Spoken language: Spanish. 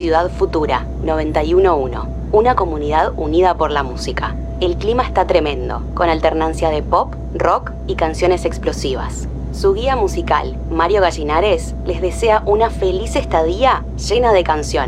Ciudad Futura 911, una comunidad unida por la música. El clima está tremendo, con alternancia de pop, rock y canciones explosivas. Su guía musical, Mario Gallinares, les desea una feliz estadía llena de canciones.